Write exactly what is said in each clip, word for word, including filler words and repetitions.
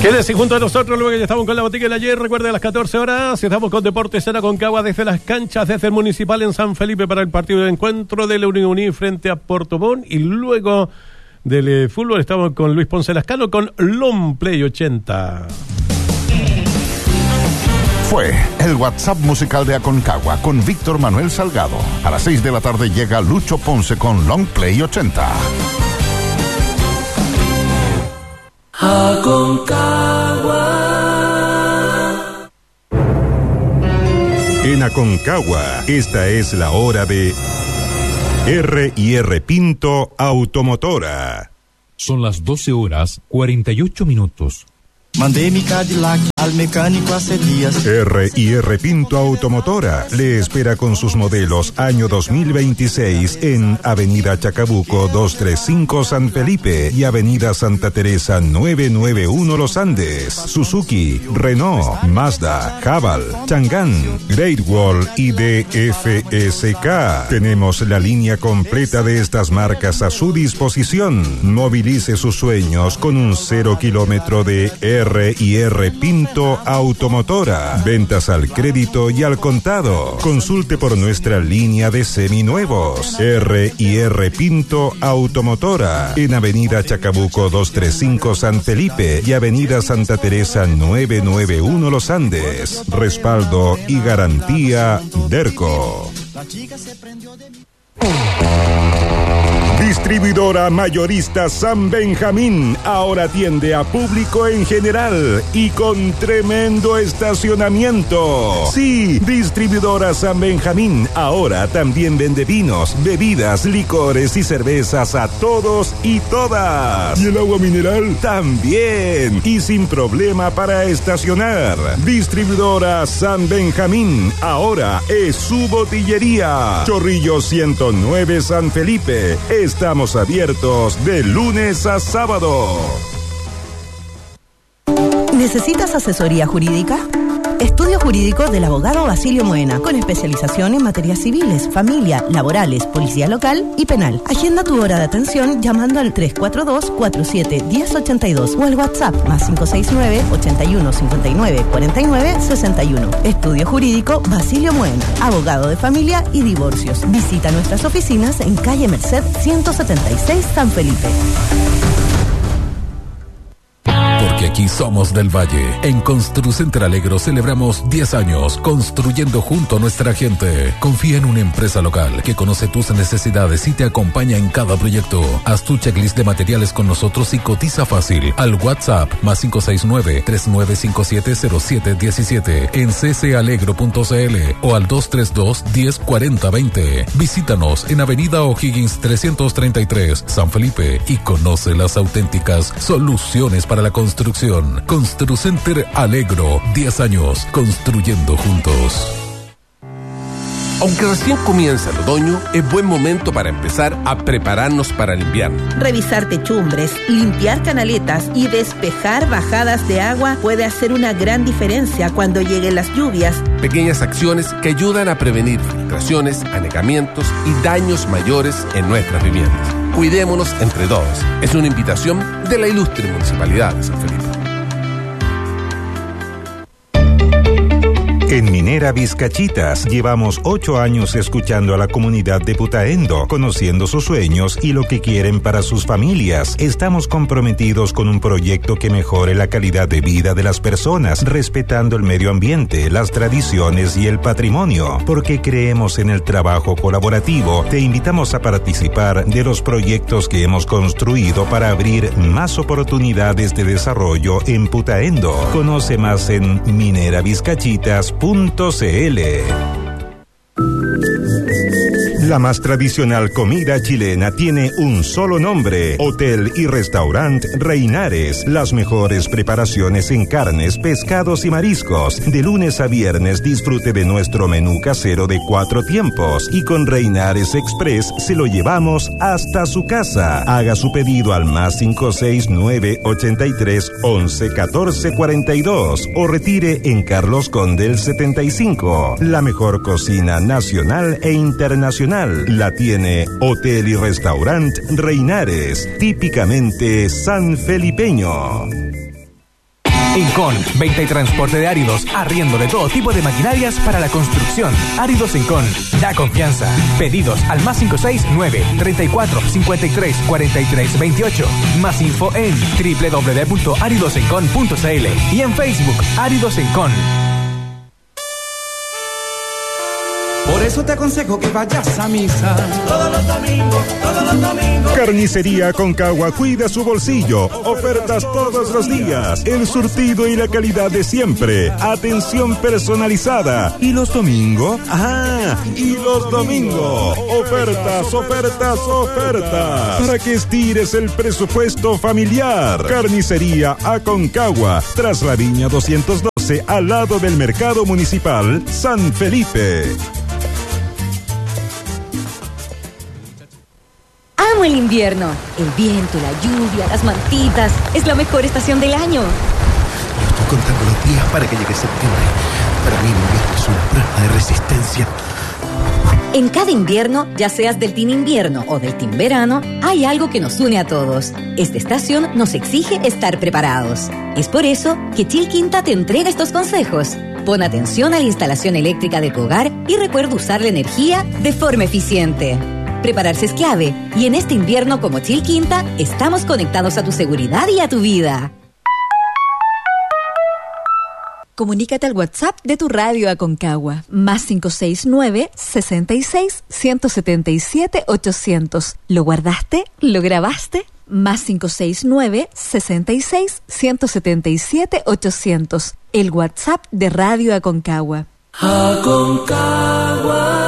Quédese junto a nosotros luego que ya estamos con la botica del ayer. Recuerde, a las catorce horas estamos con Deportes Sena Concagua desde las canchas, desde el Municipal en San Felipe para el partido de encuentro de la Unión Unida frente a Puerto Montt. Y luego del eh, fútbol estamos con Luis Ponce Lascano con Long Play ochenta. Fue el WhatsApp musical de Aconcagua con Víctor Manuel Salgado. A las seis de la tarde llega Lucho Ponce con Long Play ochenta. Aconcagua. En Aconcagua, esta es la hora de R y R Pinto Automotora. Son las doce horas cuarenta y ocho minutos. Mandé mi Cadillac al mecánico hace días. R y R Pinto Automotora le espera con sus modelos año dos mil veintiséis en Avenida Chacabuco doscientos treinta y cinco San Felipe y Avenida Santa Teresa novecientos noventa y uno Los Andes. Suzuki, Renault, Mazda, Haval, Chang'an, Great Wall y D F S K. Tenemos la línea completa de estas marcas a su disposición. Movilice sus sueños con un cero kilómetro de R y R Pinto Automotora. Ventas al crédito y al contado. Consulte por nuestra línea de seminuevos. R y R Pinto Automotora. En Avenida Chacabuco doscientos treinta y cinco San Felipe y Avenida Santa Teresa novecientos noventa y uno Los Andes. Respaldo y garantía Derco. La chica se prendió de mí. Distribuidora mayorista San Benjamín ahora atiende a público en general y con tremendo estacionamiento. Sí, Distribuidora San Benjamín ahora también vende vinos, bebidas, licores y cervezas a todos y todas. ¿Y el agua mineral? También, y sin problema para estacionar. Distribuidora San Benjamín ahora es su botillería. Chorrillo ciento nueve San Felipe. Estamos abiertos de lunes a sábado. ¿Necesitas asesoría jurídica? Estudio jurídico del abogado Basilio Moena, con especialización en materias civiles, familia, laborales, policía local y penal. Agenda tu hora de atención llamando al tres cuatro dos, cuatro siete, uno cero ocho dos o al WhatsApp más cinco seis nueve, ochenta y uno, cincuenta y nueve, cuarenta y nueve, sesenta y uno. Estudio jurídico Basilio Moena, abogado de familia y divorcios. Visita nuestras oficinas en calle Merced ciento setenta y seis San Felipe. Porque aquí somos del Valle. En Construcenter Alegro celebramos diez años construyendo junto a nuestra gente. Confía en una empresa local que conoce tus necesidades y te acompaña en cada proyecto. Haz tu checklist de materiales con nosotros y cotiza fácil al WhatsApp más cinco seis nueve, tres nueve cinco siete, cero siete uno siete en c c alegro punto c l o al dos tres dos, diez cuarenta veinte. Visítanos en Avenida O'Higgins trescientos treinta y tres San Felipe y conoce las auténticas soluciones para la construcción. Construcción. Construcenter Alegro. diez años construyendo juntos. Aunque recién comienza el otoño, es buen momento para empezar a prepararnos para el invierno. Revisar techumbres, limpiar canaletas y despejar bajadas de agua puede hacer una gran diferencia cuando lleguen las lluvias. Pequeñas acciones que ayudan a prevenir filtraciones, anegamientos y daños mayores en nuestras viviendas. Cuidémonos entre todos. Es una invitación de la ilustre Municipalidad de San Felipe. En Minera Vizcachitas llevamos ocho años escuchando a la comunidad de Putaendo, conociendo sus sueños y lo que quieren para sus familias. Estamos comprometidos con un proyecto que mejore la calidad de vida de las personas, respetando el medio ambiente, las tradiciones y el patrimonio. Porque creemos en el trabajo colaborativo, te invitamos a participar de los proyectos que hemos construido para abrir más oportunidades de desarrollo en Putaendo. Conoce más en minera vizcachitas punto c l. La más tradicional comida chilena tiene un solo nombre: Hotel y Restaurant Reinares. Las mejores preparaciones en carnes, pescados y mariscos. De lunes a viernes disfrute de nuestro menú casero de cuatro tiempos. Y con Reinares Express se lo llevamos hasta su casa. Haga su pedido al más cinco seis nueve, ochenta y tres, once, catorce, cuarenta y dos o retire en Carlos Condel setenta y cinco. La mejor cocina nacional e internacional la tiene Hotel y Restaurant Reinares, típicamente sanfelipeño. Incon, venta y transporte de áridos, arriendo de todo tipo de maquinarias para la construcción. Áridos Incon, da confianza. Pedidos al más cinco seis nueve, treinta y cuatro, cincuenta y tres, cuarenta y tres, veintiocho. Más info en doble u doble u doble u punto áridos encon punto c l y en Facebook Áridos Incon. Por eso te aconsejo que vayas a misa todos los domingos, todos los domingos. Carnicería Aconcagua cuida su bolsillo. Ofertas todos los días. El surtido y la calidad de siempre. Atención personalizada. ¿Y los domingos? Ah, y los domingos. Ofertas, ofertas, ofertas. Para que estires el presupuesto familiar. Carnicería Aconcagua. Tras la Viña doscientos doce, al lado del Mercado Municipal San Felipe. Amo el invierno. El viento, la lluvia, las mantitas. Es la mejor estación del año. Yo estoy contando los días para que llegue septiembre. Para mí el invierno es una prueba de resistencia. En cada invierno, ya seas del team invierno o del team verano, hay algo que nos une a todos. Esta estación nos exige estar preparados. Es por eso que Chilquinta te entrega estos consejos. Pon atención a la instalación eléctrica de tu hogar y recuerda usar la energía de forma eficiente. Prepararse es clave, y en este invierno como Chilquinta, estamos conectados a tu seguridad y a tu vida. Comunícate al WhatsApp de tu radio Aconcagua, más cinco seis nueve, sesenta y seis, ciento setenta y siete, ochocientos. ¿Lo guardaste? ¿Lo grabaste? Más cinco seis nueve, sesenta y seis, ciento setenta y siete, ochocientos. El WhatsApp de Radio Aconcagua. Aconcagua.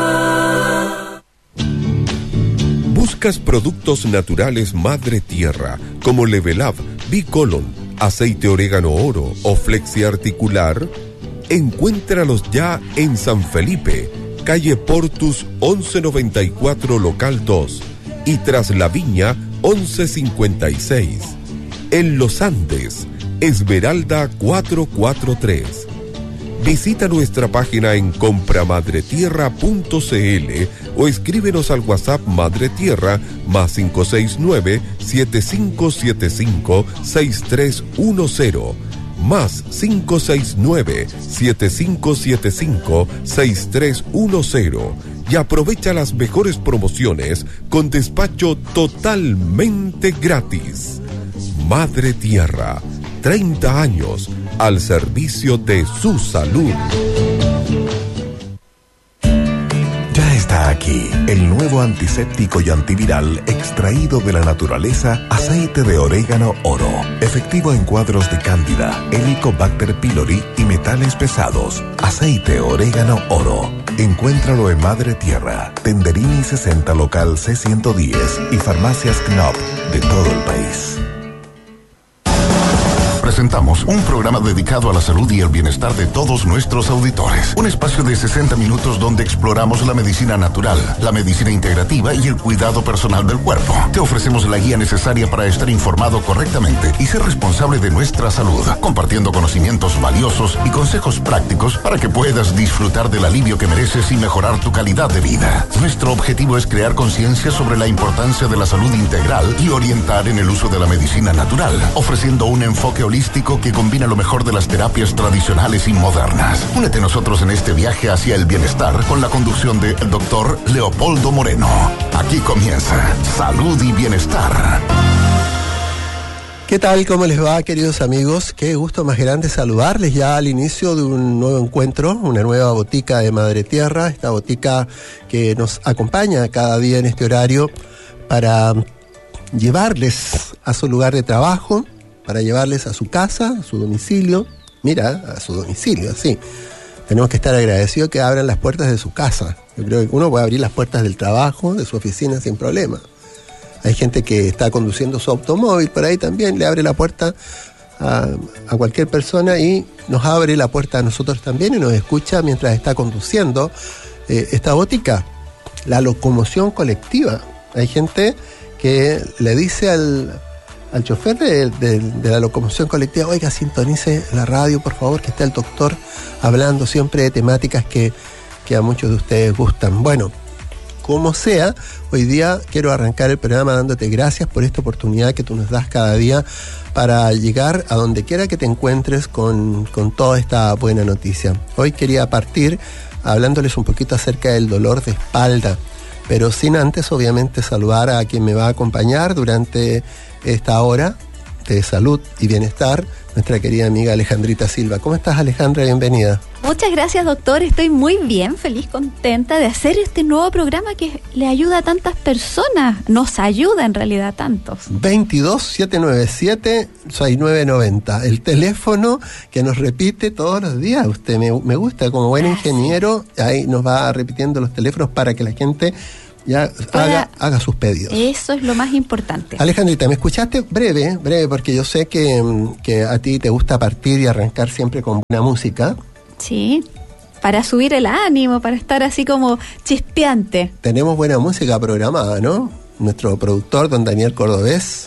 ¿Buscas productos naturales Madre Tierra como Level Up, Bicolon, aceite orégano oro o flexi articular? Encuéntralos ya en San Felipe, calle Portus once noventa y cuatro, local dos, y Tras la Viña once cincuenta y seis. En Los Andes, Esmeralda cuatrocientos cuarenta y tres. Visita nuestra página en compramadretierra punto c l o escríbenos al WhatsApp Madre Tierra más cinco seis nueve, siete cinco siete cinco, seis tres uno cero más cinco seis nueve, siete cinco siete cinco, seis tres uno cero y aprovecha las mejores promociones con despacho totalmente gratis. Madre Tierra, treinta años al servicio de su salud. Ya está aquí el nuevo antiséptico y antiviral extraído de la naturaleza, aceite de orégano oro, efectivo en cuadros de cándida, Helicobacter pylori y metales pesados. Aceite orégano oro. Encuéntralo en Madre Tierra, Tenderini sesenta, local C ciento diez y farmacias Knopf de todo el país. Presentamos un programa dedicado a la salud y el bienestar de todos nuestros auditores. Un espacio de sesenta minutos donde exploramos la medicina natural, la medicina integrativa y el cuidado personal del cuerpo. Te ofrecemos la guía necesaria para estar informado correctamente y ser responsable de nuestra salud, compartiendo conocimientos valiosos y consejos prácticos para que puedas disfrutar del alivio que mereces y mejorar tu calidad de vida. Nuestro objetivo es crear conciencia sobre la importancia de la salud integral y orientar en el uso de la medicina natural, ofreciendo un enfoque holístico que combina lo mejor de las terapias tradicionales y modernas. Únete a nosotros en este viaje hacia el bienestar con la conducción del doctor Leopoldo Moreno. Aquí comienza Salud y Bienestar. ¿Qué tal? ¿Cómo les va, queridos amigos? Qué gusto más grande saludarles ya al inicio de un nuevo encuentro, una nueva botica de Madre Tierra, esta botica que nos acompaña cada día en este horario para llevarles a su lugar de trabajo, para llevarles a su casa, a su domicilio. Mira, a su domicilio, sí. Tenemos que estar agradecidos que abran las puertas de su casa. Yo creo que uno puede abrir las puertas del trabajo, de su oficina sin problema. Hay gente que está conduciendo su automóvil por ahí también, le abre la puerta a, a cualquier persona y nos abre la puerta a nosotros también y nos escucha mientras está conduciendo eh, esta botica. La locomoción colectiva. Hay gente que le dice al... al chofer de, de, de la locomoción colectiva, oiga, sintonice la radio, por favor, que está el doctor hablando siempre de temáticas que, que a muchos de ustedes gustan. Bueno, como sea, hoy día quiero arrancar el programa dándote gracias por esta oportunidad que tú nos das cada día para llegar a donde quiera que te encuentres con, con toda esta buena noticia. Hoy quería partir hablándoles un poquito acerca del dolor de espalda, pero sin antes obviamente saludar a quien me va a acompañar durante esta hora de salud y bienestar, nuestra querida amiga Alejandrita Silva. ¿Cómo estás, Alejandra? Bienvenida. Muchas gracias, doctor. Estoy muy bien, feliz, contenta de hacer este nuevo programa que le ayuda a tantas personas. Nos ayuda en realidad a tantos. veintidós, setecientos noventa y siete, sesenta y nueve noventa. El teléfono que nos repite todos los días. Usted me, me gusta, como buen gracias. Ingeniero, ahí nos va repitiendo los teléfonos para que la gente ya haga, haga sus pedidos. Eso es lo más importante. Alejandrita, ¿me escuchaste? Breve, breve, porque yo sé que, que a ti te gusta partir y arrancar siempre con buena música. Sí, para subir el ánimo, para estar así como chispeante. Tenemos buena música programada, ¿no? Nuestro productor, don Daniel Cordobés.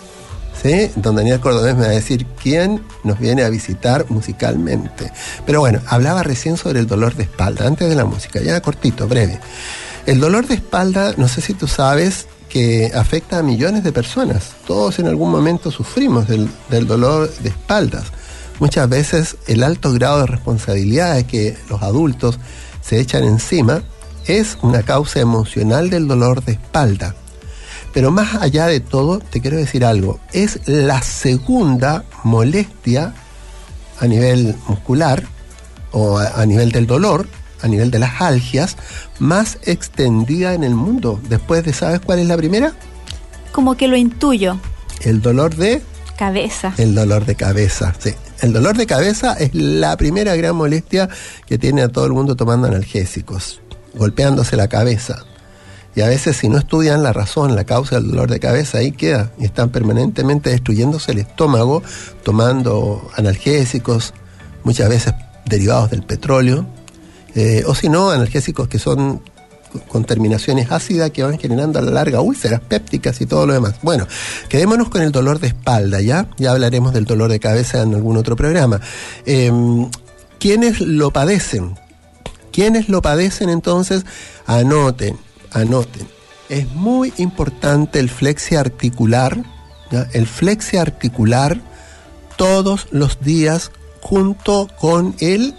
Sí, don Daniel Cordobés me va a decir quién nos viene a visitar musicalmente. Pero bueno, hablaba recién sobre el dolor de espalda, antes de la música, ya cortito, breve. El dolor de espalda, no sé si tú sabes, que afecta a millones de personas. Todos en algún momento sufrimos del, del dolor de espaldas. Muchas veces el alto grado de responsabilidad que los adultos se echan encima es una causa emocional del dolor de espalda. Pero más allá de todo, te quiero decir algo. Es la segunda molestia a nivel muscular o a, a nivel del dolor, a nivel de las algias, más extendida en el mundo. Después de, ¿sabes cuál es la primera? Como que lo intuyo. El dolor de... cabeza. El dolor de cabeza, sí. El dolor de cabeza es la primera gran molestia que tiene a todo el mundo tomando analgésicos, golpeándose la cabeza. Y a veces, si no estudian la razón, la causa del dolor de cabeza, ahí queda. Y están permanentemente destruyéndose el estómago, tomando analgésicos, muchas veces derivados del petróleo. Eh, o si no, analgésicos que son con terminaciones ácidas que van generando a la larga úlceras pépticas y todo lo demás. Bueno, quedémonos con el dolor de espalda, ¿ya? Ya hablaremos del dolor de cabeza en algún otro programa. Eh, ¿Quiénes lo padecen? ¿Quiénes lo padecen entonces? Anoten, anoten. Es muy importante el flexi articular, ¿ya? El flexi articular todos los días junto con el...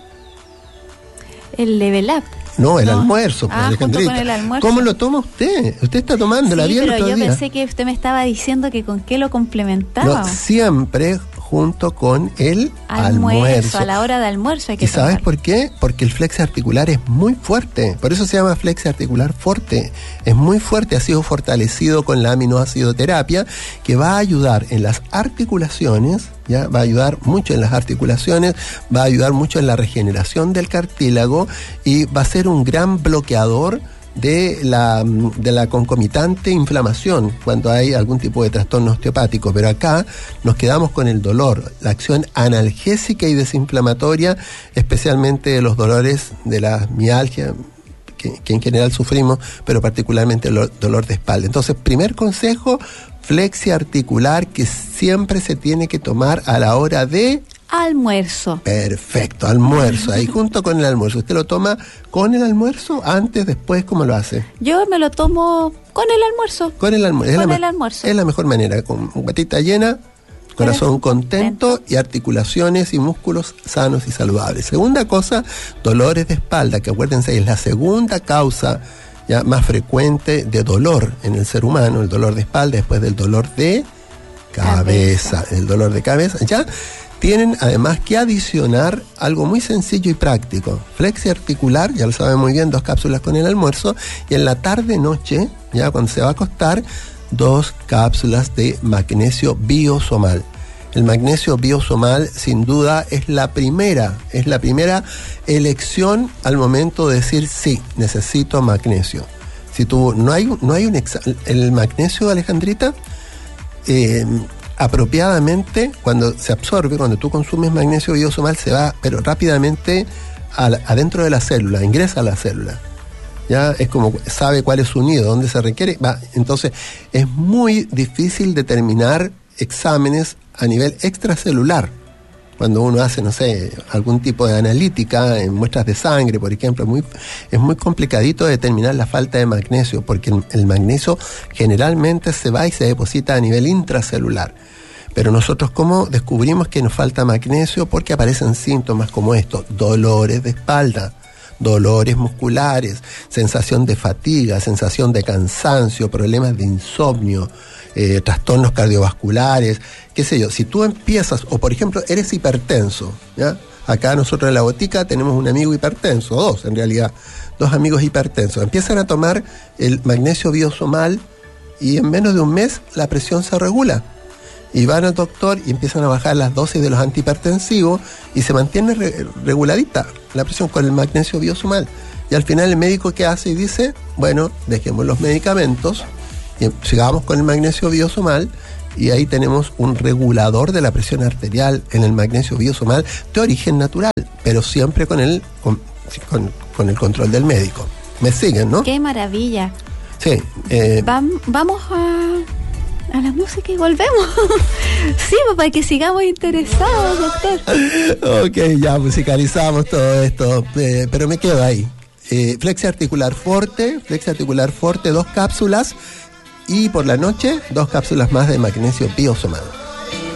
El level up. No, el no. almuerzo, pues, ah, Alejandrita. Con el almuerzo. ¿Cómo lo toma usted? Usted está tomando la sí, bien pero otro yo día. Pensé que usted me estaba diciendo que con qué lo complementaba. No, siempre junto con el almuerzo, almuerzo. A la hora de almuerzo hay que ¿Y sabes tomar. por qué? Porque el flexi articular es muy fuerte. Por eso se llama flexi articular fuerte. Es muy fuerte, ha sido fortalecido con la aminoácidoterapia, que va a ayudar en las articulaciones, ya va a ayudar mucho en las articulaciones, va a ayudar mucho en la regeneración del cartílago y va a ser un gran bloqueador de la, de la concomitante inflamación cuando hay algún tipo de trastorno osteopático. Pero acá nos quedamos con el dolor, la acción analgésica y desinflamatoria, especialmente de los dolores de la mialgia, que, que en general sufrimos, pero particularmente el dolor de espalda. Entonces, primer consejo, flexi articular, que siempre se tiene que tomar a la hora de... almuerzo. Perfecto, almuerzo. Ahí junto con el almuerzo. ¿Usted lo toma con el almuerzo, antes, después? ¿Cómo lo hace? Yo me lo tomo con el almuerzo. Con el almuerzo. Con es el la, almuerzo. Es la mejor manera, con guatita llena, corazón contento, contento y articulaciones y músculos sanos y saludables. Segunda cosa, dolores de espalda, que acuérdense, es la segunda causa ya más frecuente de dolor en el ser humano, el dolor de espalda después del dolor de cabeza. cabeza. El dolor de cabeza, ya tienen además que adicionar algo muy sencillo y práctico. Flexi articular, ya lo saben muy bien, dos cápsulas con el almuerzo, y en la tarde-noche, ya cuando se va a acostar, dos cápsulas de magnesio biosomal. El magnesio biosomal, sin duda, es la primera, es la primera elección al momento de decir, sí, necesito magnesio. Si tú, no hay, no hay un exa- el magnesio, Alejandrita, eh, apropiadamente, cuando se absorbe, cuando tú consumes magnesio biosomal, se va, pero rápidamente a la, adentro de la célula, ingresa a la célula. Ya es como, sabe cuál es su nido, dónde se requiere. Va, entonces, es muy difícil determinar exámenes a nivel extracelular, Cuando uno hace, no sé, algún tipo de analítica en muestras de sangre, por ejemplo, es muy, es muy complicadito determinar la falta de magnesio, porque el, el magnesio generalmente se va y se deposita a nivel intracelular. Pero nosotros, ¿cómo descubrimos que nos falta magnesio? Porque aparecen síntomas como estos: dolores de espalda, dolores musculares, sensación de fatiga, sensación de cansancio, problemas de insomnio, eh, trastornos cardiovasculares, qué sé yo. Si tú empiezas, o por ejemplo, eres hipertenso, ¿ya? Acá nosotros en la botica tenemos un amigo hipertenso, dos en realidad, dos amigos hipertensos. Empiezan a tomar el magnesio biosomal y en menos de un mes la presión se regula. Y van al doctor y empiezan a bajar las dosis de los antihipertensivos y se mantiene re- reguladita la presión con el magnesio biosomal. Y al final el médico, ¿qué hace? Y dice, bueno, dejemos los medicamentos y sigamos con el magnesio biosomal, y ahí tenemos un regulador de la presión arterial en el magnesio biosomal de origen natural, pero siempre con el, con, con, con el control del médico. ¿Me siguen, no? ¡Qué maravilla! Sí. Eh, Vam- vamos a... a la música y volvemos. Sí, pues para que sigamos interesados, doctor. Ok, ya musicalizamos todo esto, eh, pero me quedo ahí. Eh, Flexi Articular Forte, Flexi Articular Forte, dos cápsulas, y por la noche, dos cápsulas más de magnesio biosomal.